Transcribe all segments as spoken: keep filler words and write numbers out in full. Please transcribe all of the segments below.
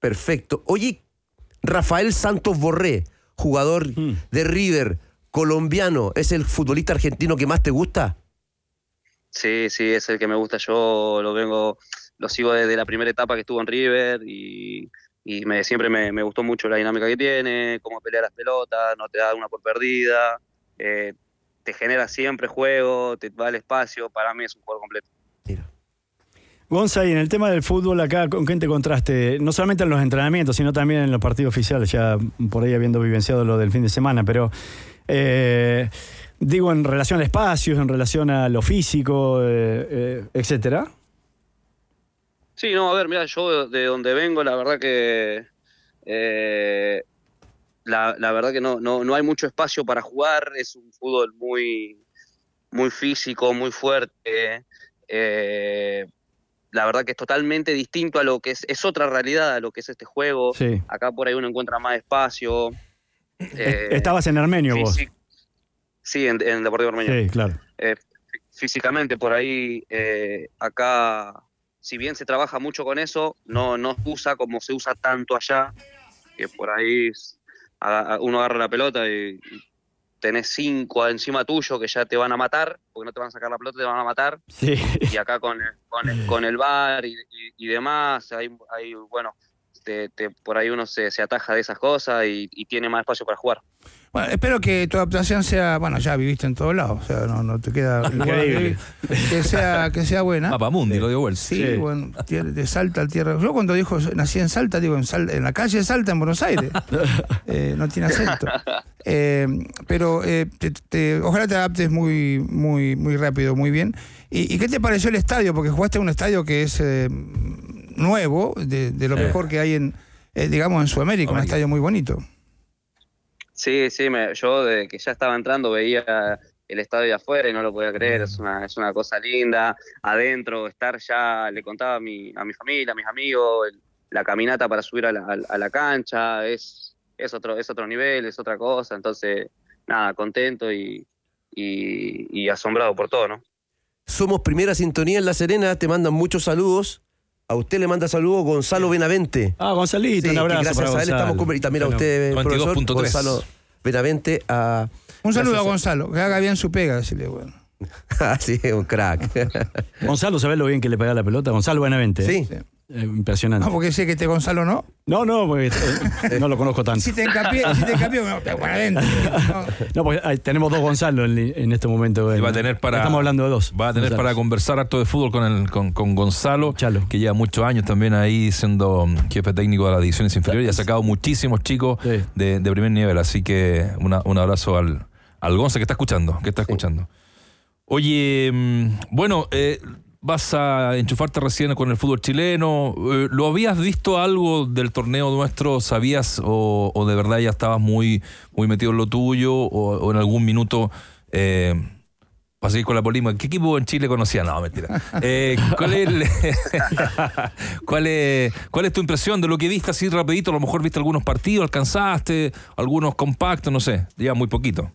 Perfecto. Oye, Rafael Santos Borré, jugador mm. de River, colombiano, ¿es el futbolista argentino que más te gusta? Sí, sí, es el que me gusta. Yo lo vengo, lo sigo desde la primera etapa que estuvo en River y, y me, siempre me, me gustó mucho la dinámica que tiene, cómo pelea las pelotas, no te da una por perdida, eh, te genera siempre juego, te va al espacio. Para mí es un jugador completo. Mira. Gonza, y en el tema del fútbol acá, ¿con quién te contraste? No solamente en los entrenamientos, sino también en los partidos oficiales, ya por ahí habiendo vivenciado lo del fin de semana, pero eh, digo en relación al espacio, en relación a lo físico, eh, eh, etcétera. Sí, no, a ver, mira, yo de donde vengo, la verdad que eh, la, la verdad que no, no, no hay mucho espacio para jugar, es un fútbol muy, muy físico, muy fuerte, eh, la verdad que es totalmente distinto a lo que es, es otra realidad a lo que es este juego. Sí. Acá por ahí uno encuentra más espacio. Eh, Estabas en Armenio físic- vos. Sí, en, en el Deportivo Armenio. Sí, claro. Eh, físicamente por ahí, eh, acá, si bien se trabaja mucho con eso, no, no se usa como se usa tanto allá, que por ahí a, a, uno agarra la pelota y, y tenés cinco encima tuyo que ya te van a matar, porque no te van a sacar la pelota, te van a matar. Sí. Y acá con el, con el, con el V A R y, y, y demás, hay, hay bueno, te, te, por ahí uno se, se ataja de esas cosas y, y tiene más espacio para jugar. Bueno, espero que tu adaptación sea, bueno, ya viviste en todos lados, o sea, no, no te queda increíble. Que sea, que sea buena. Papamundi, lo dio vuelta. Sí, Sí. bueno, de Salta al tierra. Yo cuando dijo nací en Salta, digo en, Sal, en la calle de Salta, en Buenos Aires. eh, no tiene acento. Eh, pero eh, te, te, ojalá te adaptes muy, muy, muy rápido, muy bien. ¿Y, y qué te pareció el estadio? Porque jugaste en un estadio que es eh, nuevo, de, de lo Sí. mejor que hay en, eh, digamos, en Sudamérica, un estadio muy bonito. Sí, sí, me, yo desde que ya estaba entrando veía el estadio de afuera y no lo podía creer, es una, es una cosa linda. Adentro, estar ya, le contaba a mi, a mi familia, a mis amigos, el, la caminata para subir a la, a, a la cancha, es, es, otro, es otro nivel, es otra cosa. Entonces, nada, contento y, y, y asombrado por todo, ¿no? Somos Primera Sintonía en La Serena, te mandan muchos saludos. A usted le manda saludos Gonzalo Benavente. Ah, Gonzalito, Sí, un abrazo que gracias para a él Gonzalo. estamos con- y también a Bueno, usted, noventa y dos profesor punto tres. Gonzalo Benavente. A, Un saludo gracias a Gonzalo, que haga bien su pega, decirle, bueno. Ah, sí, un crack. Gonzalo, ¿sabés lo bien que le pega la pelota? Gonzalo Benavente. Sí. Eh, impresionante. No, porque sé que este Gonzalo no. No, no, porque eh, no lo conozco tanto. Si te encapié, si te encapié, bueno, bueno, adentro. No. No, porque ay, tenemos dos Gonzalo en, en este momento. Y en- va a tener para, Estamos hablando de dos. Va a tener Gonzalos. para conversar harto de fútbol con, el, con, con Gonzalo, Chalo. que lleva muchos años también ahí siendo jefe técnico de las divisiones inferiores y ha sacado muchísimos chicos Sí. de, de primer nivel. Así que una, un abrazo al, al Gonza que está escuchando, que está escuchando. Oye, mm, bueno, eh, vas a enchufarte recién con el fútbol chileno. Eh, ¿Lo habías visto algo del torneo nuestro? ¿Sabías o, o de verdad ya estabas muy, muy metido en lo tuyo? ¿O, o en algún minuto, eh, para seguir con la polémica, qué equipo en Chile conocía? No, mentira. Eh, ¿cuál, es el- ¿cuál, es, ¿Cuál es tu impresión de lo que viste así rapidito? A lo mejor viste algunos partidos, alcanzaste, algunos compactos, no sé, ya muy poquito.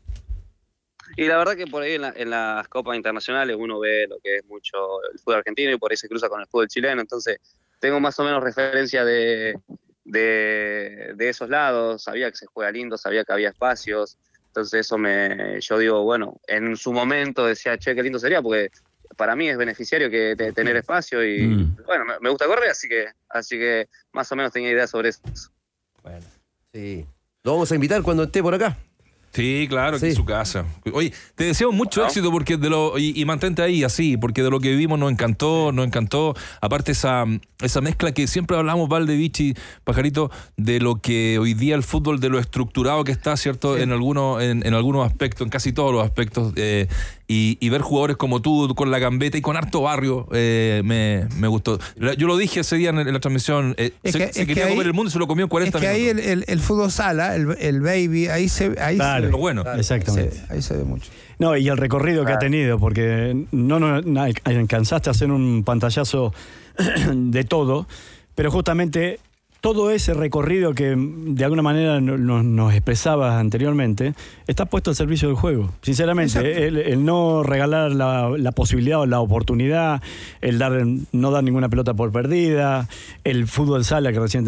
Y la verdad que por ahí en, la, en las copas internacionales uno ve lo que es mucho el fútbol argentino y por ahí se cruza con el fútbol chileno, entonces tengo más o menos referencia de, de, de esos lados, sabía que se juega lindo, sabía que había espacios, entonces eso me, yo digo, bueno, en su momento decía, che, qué lindo sería, porque para mí es beneficiario que te, tener espacio y Mm. bueno, me, me gusta correr, así que, así que más o menos tenía idea sobre eso. Bueno, sí. Lo vamos a invitar cuando esté por acá. Sí, claro, aquí Sí. en su casa. Oye, te deseo mucho Bueno. éxito porque de lo y, y mantente ahí así, porque de lo que vivimos nos encantó, nos encantó. Aparte esa, esa mezcla que siempre hablamos, Valdevich y Pajarito, de lo que hoy día el fútbol, de lo estructurado que está, ¿cierto? Sí. En algunos, en, en algunos aspectos, en casi todos los aspectos. Eh, y, y ver jugadores como tú, con la gambeta y con harto barrio, eh, me, me gustó. Yo lo dije ese día en, en la transmisión, eh, Es se, que- se es que quería ahí- comer el mundo y se lo comió en Es cuarenta que ahí minutos. el, el, el fútbol sala, el, el baby, ahí se, ahí Claro. se ve. Lo bueno. Exactamente. Sí, ahí se ve mucho. No, y el recorrido que ha tenido, porque no, no, no alcanzaste a hacer un pantallazo de todo, pero justamente todo ese recorrido que de alguna manera no- no- nos expresabas anteriormente está puesto al servicio del juego. Sinceramente, el, el no regalar la, la posibilidad o la oportunidad, el dar no dar ninguna pelota por perdida, el fútbol sala que recién